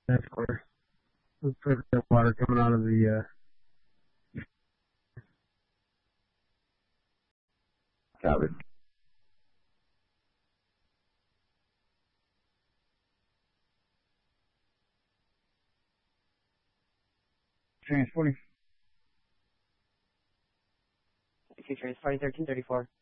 That's clear. There's perfect water coming out of the, Covered. Transporting. Transporting 1334.